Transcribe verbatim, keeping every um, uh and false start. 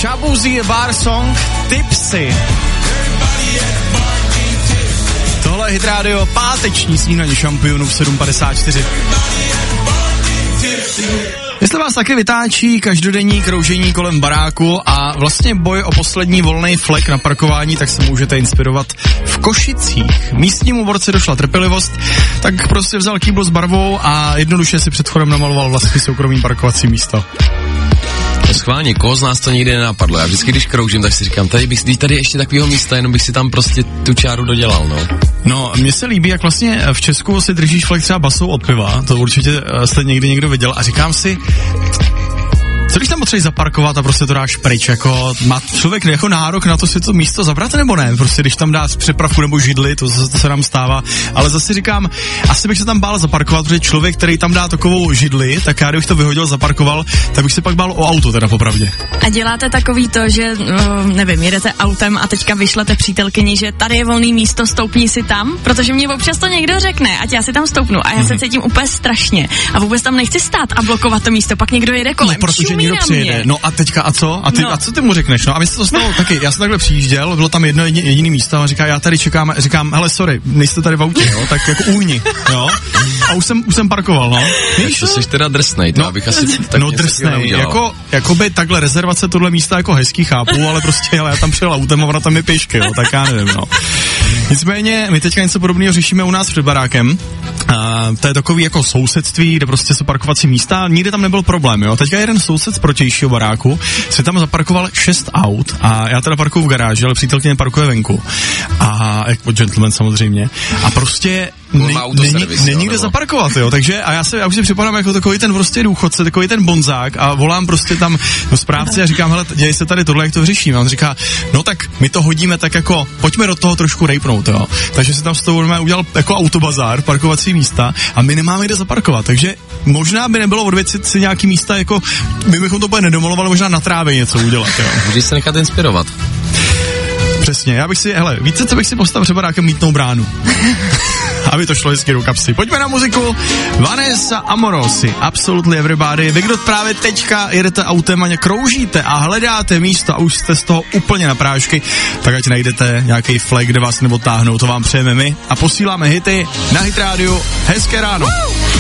Shabuzi Bar Song Tipsy. Tohle je Hit Radio, páteční snídaně šampionů v sedm padesát čtyři. Jestli vás taky vytáčí každodenní kroužení kolem baráku a vlastně boj o poslední volný flek na parkování, tak se můžete inspirovat v Košicích. Místnímu borci došla trpělivost, tak prostě vzal kýbl s barvou a jednoduše si před chodem namaloval vlastní soukromý parkovací místo. Schválně, koho z nás to nikdy nenapadlo. Já vždycky, když kroužím, tak si říkám, tady bych tady ještě takového místa, jenom bych si tam prostě tu čáru dodělal, no. No, mně se líbí, jak vlastně v Česku si držíš flek třeba basou od piva, to určitě jste někdy někdo viděl a říkám si, co když tam potřebuješ zaparkovat a prostě to dáš pryč, jako má člověk jako nárok na to si to místo zabrat nebo ne, prostě když tam dá přepravku nebo židli, to, to, to se nám stává, ale zase říkám, asi bych se tam bál zaparkovat, protože člověk, který tam dá takovou židli, tak já kdybych to vyhodil, zaparkoval, tak bych se pak bál o auto teda popravdě. A děláte takový to, že uh, nevím, jedete autem a teďka vyšlete přítelkyni, že tady je volný místo, stoupni si tam, protože mě občas to někdo řekne, ať já si tam stoupnu a já mm-hmm. se cítím úplně strašně a vůbec tam nechci stát a blokovat to místo, pak někdo jede kolem. No, protože někdo přijede. No a teďka a co? A ty, no. a co ty mu řekneš? No a mi se to stalo taky. Já jsem takhle přijížděl, bylo tam jedno jediný, jediný místo a říká, já tady čekám, říkám, hele sorry, nejste tady v autě, jo, tak jako újni, jo. A už jsem, už jsem parkoval, no. Víš, to jsi teda drsnej, to no, abych asi tak no drsnej, jako, jako by takhle rezervace tohle místa jako hezký, chápu, ale prostě, ale já tam přijel autem a ona tam je pěšky, jo, tak já nevím, no. Nicméně, my teďka něco podobného řešíme u nás před barákem. A to je takový jako sousedství, kde prostě jsou parkovací místa, nikdy tam nebyl problém, jo. Teďka jeden soused z protějšího baráku si tam zaparkoval šest aut a já teda parkuju v garáži, ale přítelkyně parkuje venku. A jako gentleman samozřejmě. A prostě není, není kde zaparkovat, jo, takže a já se, já už si připadám jako takový ten prostě důchodce, takový ten bonzák a volám prostě tam do správce a říkám, hele, děje se tady tohle, jak to řešíme. A on říká, no tak my to hodíme tak jako, pojďme do toho trošku rejpnout, jo. Takže si tam s tou udělal jako autobazár, parkovací místa a my nemáme kde zaparkovat, takže možná by nebylo odvěcit si nějaký místa, jako my bychom to úplně nedomalovali, možná na trávě něco udělat, jo. Můžeš se nechat inspirovat. Přesně, já bych si, hele, víte, co bych si postavil třeba nějakou mítnou bránu. Aby to šlo hezky do kapsy. Pojďme na muziku. Vanessa Amorosi, Absolutely Everybody. Vy, kdo právě teďka jedete autem a kroužíte a hledáte místo a už jste z toho úplně na prášky, tak ať najdete nějaký flek, kde vás nebo táhnou, to vám přejeme my a posíláme hity na Hit Radio. Hezké ráno.